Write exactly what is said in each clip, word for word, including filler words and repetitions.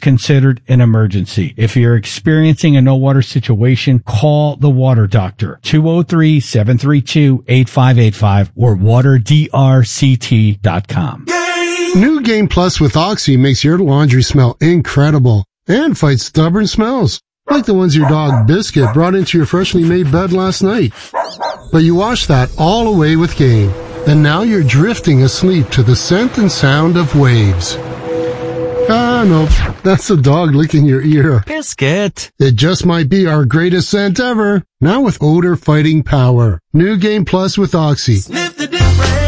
considered an emergency. If you're experiencing a no water situation, call the water doctor. two oh three, seven three two, eight five eight five or water d r c t dot com. New Game Plus with Oxy makes your laundry smell incredible and fights stubborn smells, like the ones your dog Biscuit brought into your freshly made bed last night. But you washed that all away with Game, and now you're drifting asleep to the scent and sound of waves. Ah, no, that's the dog licking your ear. Biscuit. It just might be our greatest scent ever, now with odor fighting power. New Game Plus with Oxy. Sniff the difference.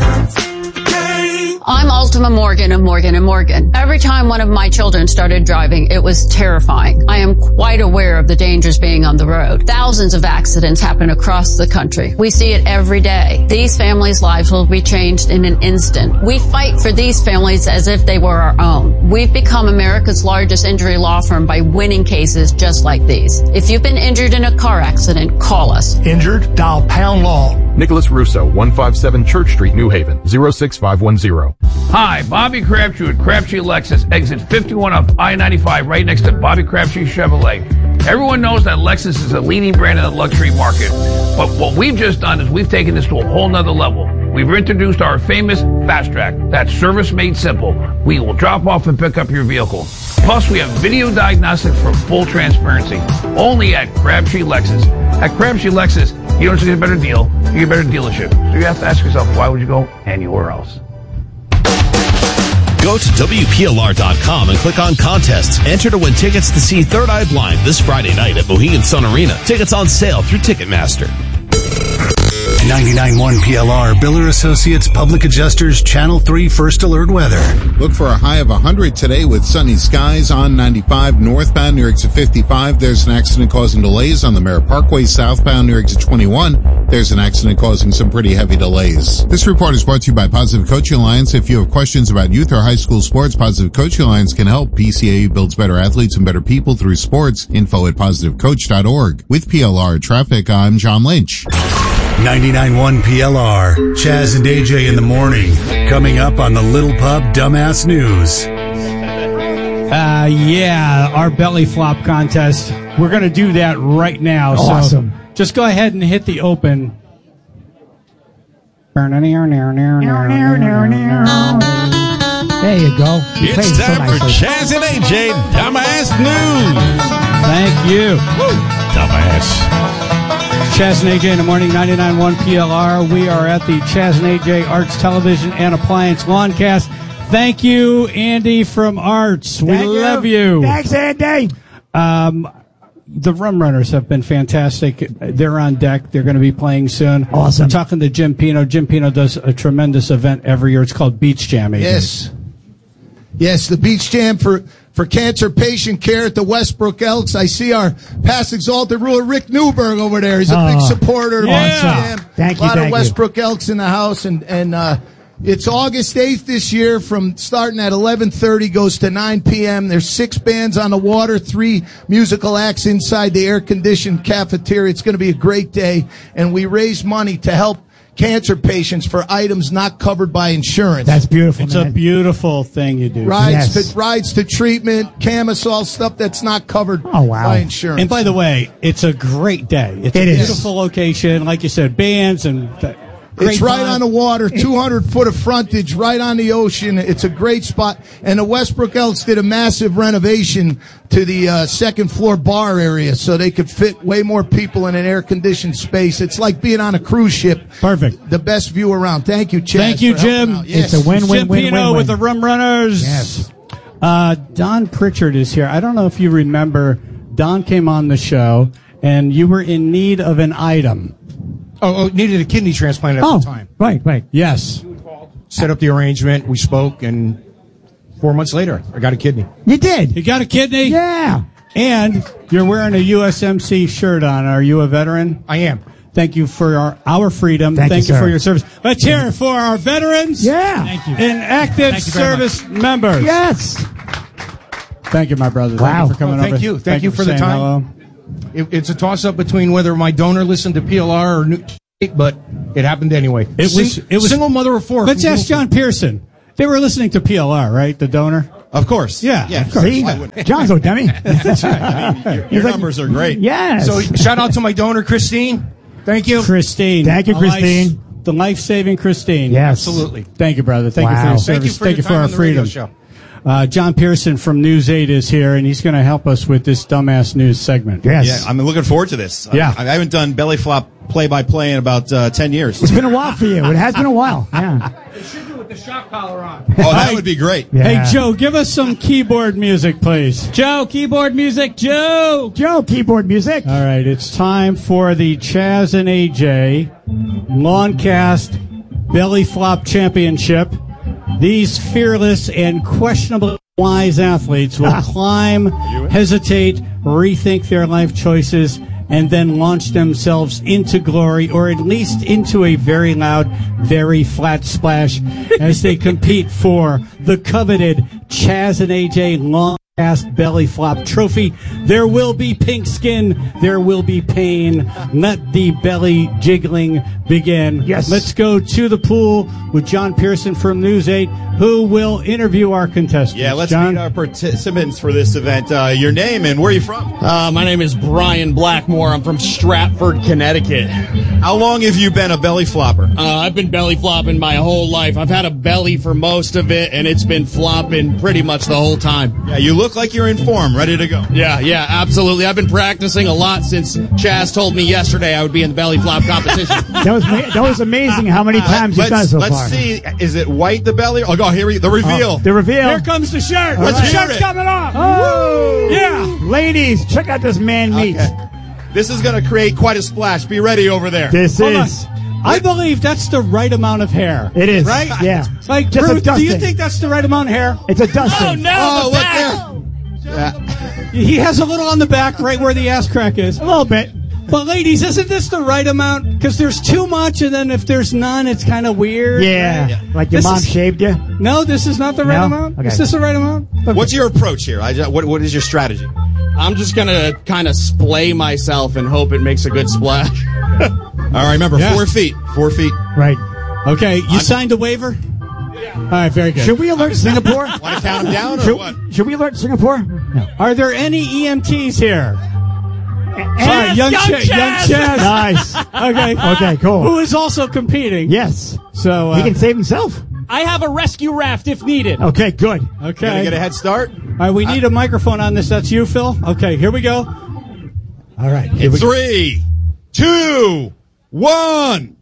I'm Ultima Morgan of Morgan and Morgan. Every time one of my children started driving, it was terrifying. I am quite aware of the dangers being on the road. Thousands of accidents happen across the country. We see it every day. These families' lives will be changed in an instant. We fight for these families as if they were our own. We've become America's largest injury law firm by winning cases just like these. If you've been injured in a car accident, call us. Injured? Dial pound law. Nicholas Russo, one fifty-seven Church Street, New Haven, zero six five one zero. Hi, Bobby Crabtree at Crabtree Lexus, exit fifty-one off I ninety-five, right next to Bobby Crabtree Chevrolet. Everyone knows that Lexus is a leading brand in the luxury market. But what we've just done is we've taken this to a whole nother level. We've introduced our famous Fast Track. That's service made simple. We will drop off and pick up your vehicle. Plus, we have video diagnostics for full transparency. Only at Crabtree Lexus. At Crabtree Lexus, you don't just get a better deal, you get a better dealership. So you have to ask yourself, why would you go anywhere else? Go to W P L R dot com and click on contests. Enter to win tickets to see Third Eye Blind this Friday night at Mohegan Sun Arena. Tickets on sale through Ticketmaster. ninety-nine point one P L R, Biller Associates Public Adjusters, Channel three First Alert Weather. Look for a high of one hundred today with sunny skies on ninety-five northbound near exit fifty-five. There's an accident causing delays on the Merritt Parkway southbound near exit twenty-one. There's an accident causing some pretty heavy delays. This report is brought to you by Positive Coaching Alliance. If you have questions about youth or high school sports, Positive Coaching Alliance can help. P C A U builds better athletes and better people through sports. Info at positive coach dot org. With P L R Traffic, I'm John Lynch. ninety-nine point one P L R, Chaz and A J in the morning. Coming up on the Little Pub Dumbass News. Uh, yeah, our belly flop contest. We're going to do that right now. Awesome. So just go ahead and hit the open. There you go. You it's time so for Chaz and A J Dumbass News. Thank you. Woo. Dumbass. Chaz and A J in the morning, ninety-nine point one P L R. We are at the Chaz and A J Arts Television and Appliance Lawncast. Thank you, Andy from Arts. We Thank love you. you. Thanks, Andy. Um, the Rum Runners have been fantastic. They're on deck. They're going to be playing soon. Awesome. I'm talking to Jim Pino. Jim Pino does a tremendous event every year. It's called Beach Jam. A J. Yes. Yes, the Beach Jam for, for cancer patient care at the Westbrook Elks. I see our past exalted ruler, Rick Newberg, over there. He's a oh, big supporter of yeah. Beach Jam. Thank you, A lot thank of you. Westbrook Elks in the house, and, and uh, it's August eighth this year from starting at eleven thirty, goes to nine p.m. There's six bands on the water, three musical acts inside the air-conditioned cafeteria. It's going to be a great day, and we raise money to help cancer patients for items not covered by insurance. That's beautiful, It's man. a beautiful thing you do. Rides Yes. to rides to treatment, Camisol, stuff that's not covered Oh, wow. by insurance. And by the way, it's a great day. It's It a is. beautiful location. Like you said, bands and th- great it's right vibe. on the water, two hundred foot of frontage, right on the ocean. It's a great spot. And the Westbrook Elks did a massive renovation to the uh, second floor bar area so they could fit way more people in an air-conditioned space. It's like being on a cruise ship. Perfect. The best view around. Thank you, Chaz. Thank you, for helping Jim. out. Yes. It's a win, win, Jim win, Pino win, win. with the Rum Runners. Yes. Uh, Don Pritchard is here. I don't know if you remember, Don came on the show, and you were in need of an item. Oh, oh needed a kidney transplant at Oh, the time. right, right. Yes. Set up the arrangement, we spoke, and four months later, I got a kidney. You did. You got a kidney? Yeah. And you're wearing a U S M C shirt on. Are you a veteran? I am. Thank you for our, our freedom. Thank Thank you, you sir. for your service. Let's hear it for our veterans. Yeah. Thank you. And active Thank you very service members. Yes. Thank you, my brother. Wow. Thank you for coming Oh, thank over. you. Thank you for the saying time. hello. It, it's a toss-up between whether my donor listened to P L R or New but it happened anyway. It was, Sing, it was single mother of four. Let's ask John Pearson. They were listening to P L R, right? The donor? Of course. Yeah. Yeah. Of course. See? John's no dummy. That's right. I mean, your your like- numbers are great. Yes. So shout out to my donor, Christine. Thank you. Christine. Thank you, The life- Christine. The life-saving Christine. Yes. Absolutely. Thank you, brother. Thank you for Wow. your Thank service. you for your time our on the radio freedom. show. Uh, John Pearson from News eight is here, and he's going to help us with this dumbass news segment. Yes. Yeah, I'm looking forward to this. Yeah. I, I haven't done belly flop play-by-play in about uh, ten years. It's been a while for you. It has been a while. Yeah. They should do with the shock collar on. Oh, that would be great. Yeah. Hey, Joe, give us some keyboard music, please. Joe, keyboard music, Joe! Joe, keyboard music. All right, it's time for the Chaz and A J Lawncast Belly Flop Championship. These fearless and questionable wise athletes will climb, hesitate, rethink their life choices, and then launch themselves into glory, or at least into a very loud, very flat splash as they compete for the coveted Chaz and A J Lawncast Belly Flop Trophy. There will be pink skin. There will be pain. Let the belly jiggling begin. Yes. Let's go to the pool with John Pearson from News eight, who will interview our contestants. Yeah, let's John? meet our participants for this event. Uh, your name and where are you from? Uh, my name is Brian Blackmore. I'm from Stratford, Connecticut. How long have you been a belly flopper? Uh, I've been belly flopping my whole life. I've had a belly for most of it, and it's been flopping pretty much the whole time. Yeah, you look like you're in form, ready to go. Yeah, yeah, absolutely. I've been practicing a lot since Chaz told me yesterday I would be in the belly flop competition. That was ma- that was amazing how many times you've done it Let's, so let's far. see, is it white, the belly? Oh, go, here we the reveal. Oh, the reveal. Here comes the shirt. All The right. shirt's coming off. Oh! Yeah. Ladies, check out this man meat. Okay. This is going to create quite a splash. Be ready over there. This Hold on. is. I believe that's the right amount of hair. It is. Right? Yeah. Like, Just a Ruth, do you dusting. think that's the right amount of hair? It's a dusting. Oh, no! Oh, the look back. there. Yeah. He has a little on the back, right where the ass crack is. A little bit. But ladies, isn't this the right amount? Because there's too much, and then if there's none, it's kind of weird. Yeah. right? Like your This mom is- shaved you. No, this is not the right No? amount. Okay. Is this the right amount? Okay. What's your approach here? I, what, what is your strategy? I'm just gonna kind of splay myself and hope it makes a good splash. All right, remember, Yeah. four feet. Four feet. Right. Okay, you signed a waiver? Yeah. All right, very good. Should we alert Singapore? Want to count them down or should, what? should we alert Singapore? No. Are there any E M Ts here? All right, young, young Ch- young Chaz. Chaz. Nice. Okay. Okay, cool. Who is also competing? Yes. So uh, He can save himself. I have a rescue raft if needed. Okay, good. okay. Gonna get a head start? All right, we need a microphone on this. That's you, Phil. Okay, here we go. All right, here we go. Three, two, one.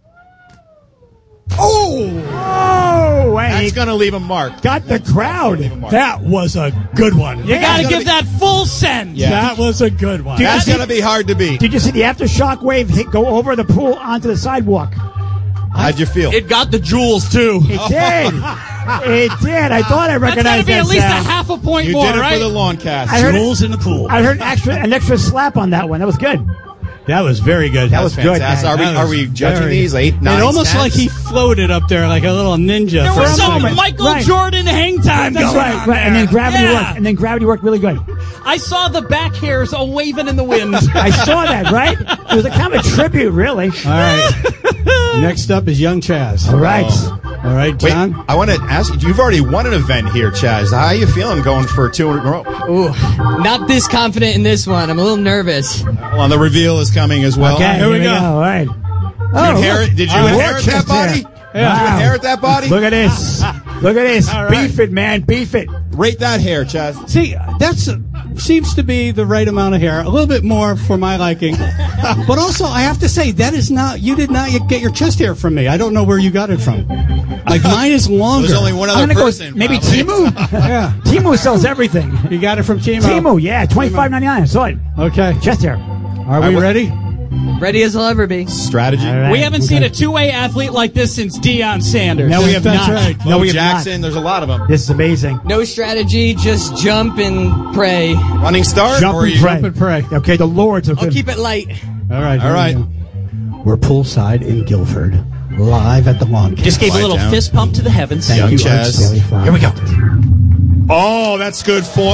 Oh! Oh, and That's he going to leave a mark. got the crowd. That was a good one. You gotta gotta give be- that full send. Yeah. That was a good one. That's going to be hard to beat. Did you see the aftershock wave hit go over the pool onto the sidewalk? How'd you feel? It got the jewels too. It did. It did. I thought I That's gotta recognized be that at least sound. a half a point you more, did it right? for the lawn cast. I heard it- Jules in the pool. I heard an extra, an extra slap on that one. That was good. That was very good. That was good. Fantastic. Are we, That are was we judging very- these? Eight, nine It almost stats? like he floated up there like a little ninja. There for was a some moment. Michael Right. Jordan hang time That's going right, on right. And then there. gravity Yeah. worked. And then gravity worked really good. I saw the back hairs a waving in the wind. I saw that, right? It was a kind of a tribute, really. All right. Next up is Young Chaz. All right. All right, Wait, John. I want to ask you, you've already won an event here, Chaz. How are you feeling going for two in a row? Ooh, not this confident in this one. I'm a little nervous. Hold on, the reveal is coming as well. Okay, here we go. All right. Did Oh, you inherit, did you look. inherit that body? Yeah. Did you inherit that body? Look at this. Look at this. All right. Beef it, man. Beef it. Rate that hair, Chaz. See, that's uh, seems to be the right amount of hair. A little bit more for my liking. But also, I have to say, that is not, you did not get your chest hair from me. I don't know where you got it from. Like, mine is longer. There's only one I'm other gonna go person. with maybe probably. Timu. Yeah. Timu sells everything. You got it from Timo. Timu, yeah, twenty-five ninety-nine. I saw it. Okay. Chest hair. Are we what- ready? Ready as I'll ever be. Strategy. All right. We haven't seen a two-way athlete like this since Deion Sanders. No, we have That's not. right. No, Bo we have Jackson, there's a lot of them. not. This is amazing. No strategy, just jump and pray. Running start? Jump or and you- pray. Jump and pray. Okay, the Lord's I'll okay. keep it light. All right. All here we right. go. We're poolside in Guilford, live at the lawn. Just gave a Quiet little down. fist pump to the heavens. Thank Young you, Chaz. Arch Daily Farm. Here we go. Oh, that's good for.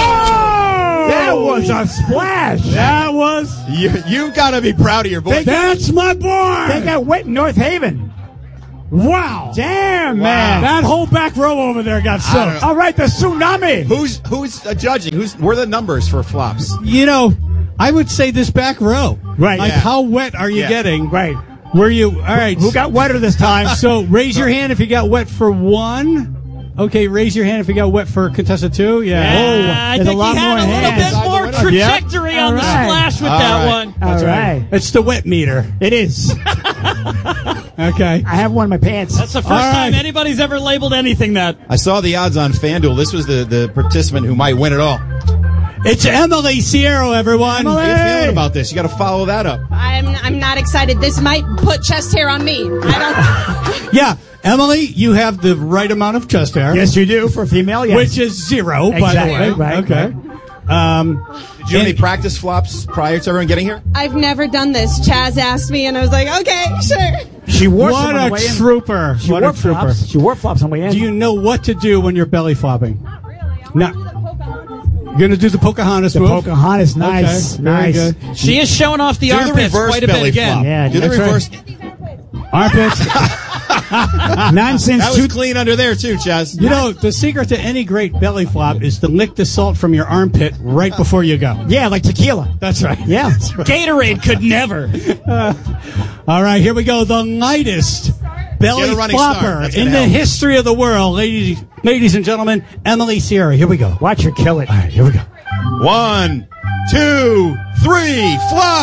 That was a splash. That was. You, you've got to be proud of your boy. That's my boy. They got wet in North Haven. Wow. Damn, Wow. man. That whole back row over there got I don't soaked. know. All right, the tsunami. Who's who's uh, judging? Who's where are the numbers for flops? You know, I would say this back row. Right. Like, Yeah. how wet are you Yeah. getting? Right. Were you, all right. Who got wetter this time? So raise your hand if you got wet for one. Okay, raise your hand if you got wet for contestant two. Yeah. Yeah, Oh, I there's think a lot he had more a little hands. bit more trajectory Yep. on the All right. splash with All that right. one. All That's right. right. It's the wet meter. It is. Okay. I have one in my pants. That's the first All right. time anybody's ever labeled anything that. I saw the odds on FanDuel. This was the, the participant who might win it all. It's Emily Sierra, everyone. How are you feeling about this? You got to follow that up. I'm I'm not excited. This might put chest hair on me. I don't. Yeah, Emily, you have the right amount of chest hair. Yes, you do for a female. Yes. Which is zero, by the Exactly, way. right, Okay. Um, Did you have any practice flops prior to everyone getting here? I've never done this. Chaz asked me, and I was like, okay, sure. She wore some what on the a way in. trooper. She what wore a trooper. flops. She wore flops on the way in. Do you know what to do when you're belly flopping? No. You're going to do the Pocahontas the move? Pocahontas, nice, Okay, very nice. good. She is showing off the Do the armpits reverse quite a bit belly again. flop. Yeah, Do the that's reverse. Armpits. Nonsense. That was clean under there too, Chaz. You know, the secret to any great belly flop is to lick the salt from your armpit right before you go. Yeah, like tequila. That's right. Yeah. That's right. Gatorade could never. Uh, all right, here we go. The lightest belly Get a running start. flopper That's in gonna the help. history of the world, ladies, ladies and gentlemen, Emily Sierra. Here we go. Watch her kill it. All right, here we go. One, two, three, flop.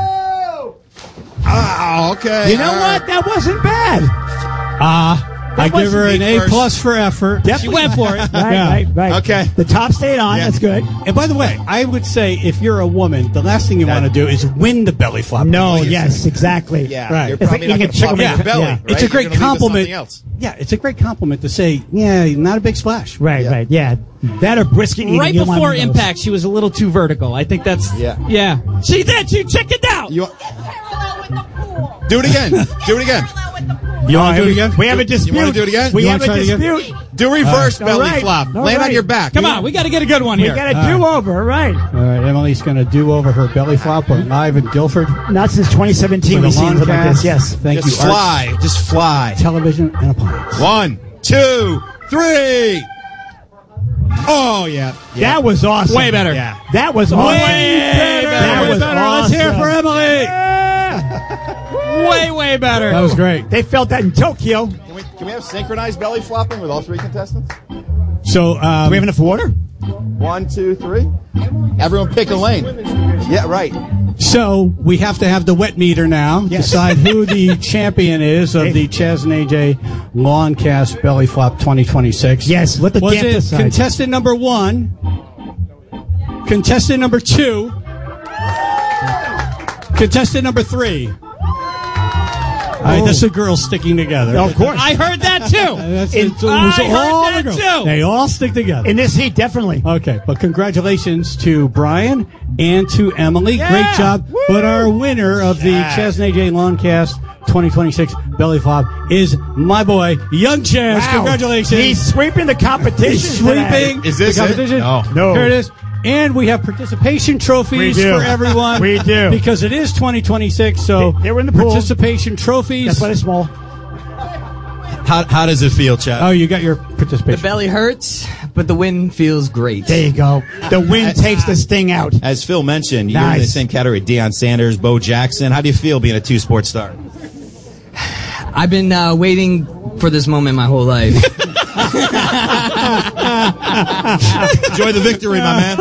Ah, okay. You know All right. what? That wasn't bad. Ah. I That give her wasn't an me A first. plus for effort. Yep. She went for it. Right, Yeah. right, right. Okay. The top stayed on. Yeah. That's good. And by the way, I would say if you're a woman, the last thing you want to do is win the belly flop. No, What do you yes, say? exactly. Yeah, Right. you're It's probably like not eating going to chicken flop in wings. your belly. Yeah. Right? It's a You're great gonna leave with compliment. something else. Yeah, it's a great compliment to say, yeah, not a big splash. Right, right. Yeah. That or brisket eating. Right you don't want before one of those. impact, she was a little too vertical. I think that's Yeah. yeah. She did. She checked it out. You do it again. Do it again. You want to do it again? We have a dispute. You want to do it again? We You have wanna a try it again? dispute. Do reverse All belly right. flop. All Land on right. your back. Come on, we got to get a good one We here. got a All right. do-over, right? All right, Emily's going to do over her belly flop. We're live in Guilford. Not since twenty seventeen For the we've seen something like Longcast. this. Yes. Thank Just you, Art. fly. Just fly. Television and appliance. One, two, three. Oh, yeah. yeah. That was awesome. Way better. Yeah. That was awesome. better. That Way was better. awesome. Let's hear it for Emily. Way, way better. That was great. They felt that in Tokyo. Do Can we, can we have synchronized belly flopping with all three contestants? So, um, we have enough water? One, two, three. Everyone pick a lane. Yeah, right. so we have to have the wet meter now. Yes. Decide who the champion is of the Chaz and A J Lawncast Belly Flop twenty twenty-six. Yes, let the Was damp it decide. contestant number one? Contestant number two? Contestant number three? All right, this is girls sticking together. Of course. I heard that too. That's, In- it's, it was I heard all that the girls. too. They all stick together. In this heat, definitely. Okay, but congratulations to Brian and to Emily. Yeah. Great job. Woo. But our winner of the Yeah. Chaz and A J Lawncast twenty twenty-six Belly Flop is my boy, Young Chaz. Wow. Congratulations. He's sweeping the competition. He's sweeping Is this the it? competition. No. No. Here it is. And we have participation trophies We do. for everyone. We do. Because it is twenty twenty-six, so They- they were in the pool. participation trophies. That's why they're small. How, how does it feel, Chad? Oh, you got your The participation. belly hurts, but the wind feels great. There you go. The wind takes the sting out. As Phil mentioned, you're in the Nice. same category. Deion Sanders, Bo Jackson. How do you feel being a two-sport star? I've been uh, waiting for this moment my whole life. Enjoy the victory, my man.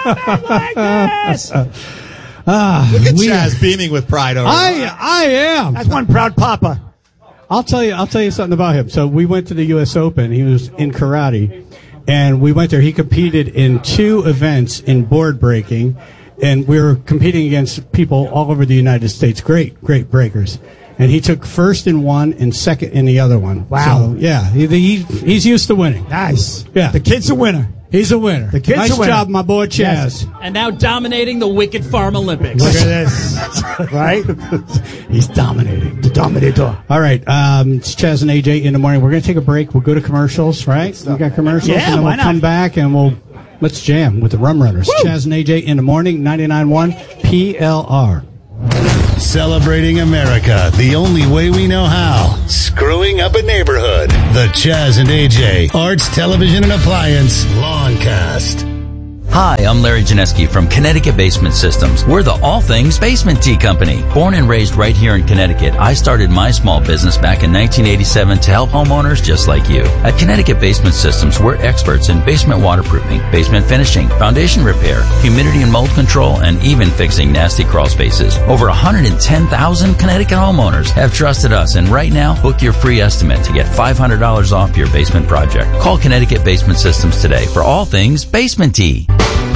Ah, Look at we- Chaz beaming with pride over I, I am. That's one proud papa. I'll tell you. I'll tell you something about him. So we went to the U S Open. He was in karate, and we went there. He competed in two events in board breaking, and we were competing against people all over the United States. Great, great breakers. And he took first in one and second in the other one. Wow. So, yeah, he, he, he's used to winning. Nice. Yeah. The kid's a winner. He's a winner. The kid's nice a winner. job, my boy Chaz. Yes. And now dominating the Wicked Farm Olympics. Look at this. Right? He's dominating. The Dominator. All right, um, it's Chaz and A J in the morning. We're going to take a break. We'll go to commercials, right? We got commercials, Yeah, and then why we'll not? come back and we'll let's jam with the Rum Runners. Chaz and A J in the morning, ninety-nine point one P L R. Celebrating America the only way we know how. Screwing up a neighborhood. The Chaz and A J Arts, Television, and Appliance Lawncast. Hi, I'm Larry Janeski from Connecticut Basement Systems. We're the all things basement tea company. Born and raised right here in Connecticut, I started my small business back in nineteen eighty-seven to help homeowners just like you. At Connecticut Basement Systems, we're experts in basement waterproofing, basement finishing, foundation repair, humidity and mold control, and even fixing nasty crawl spaces. Over one hundred ten thousand Connecticut homeowners have trusted us, and right now, book your free estimate to get five hundred dollars off your basement project. Call Connecticut Basement Systems today for all things basement tea.